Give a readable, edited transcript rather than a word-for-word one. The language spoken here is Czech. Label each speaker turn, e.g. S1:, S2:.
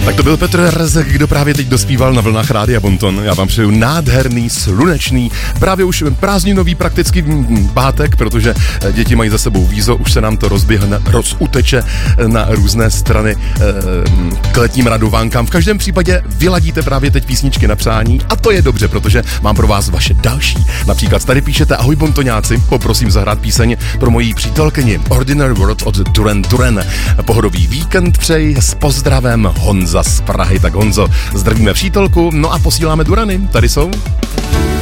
S1: Tak to byl Petr Rezek, kdo právě teď dospíval na vlnách Rádia Bonton. Já vám přeju nádherný, slunečný, právě už prázdninový prakticky pátek, protože děti mají za sebou vízo, už se nám to rozuteče na různé strany k letním radovánkám. V každém případě vyladíte právě teď písničky na přání a to je dobře, protože mám pro vás vaše další. Například tady píšete: ahoj bontoňáci, poprosím zahrát píseň pro moji přítelkyni Ordinary World od Duran Duran. Pohodový víkend přeji s pozdravem Honza z Prahy. Tak Honzo, zdravíme přítelku, no a posíláme Durany, tady jsou.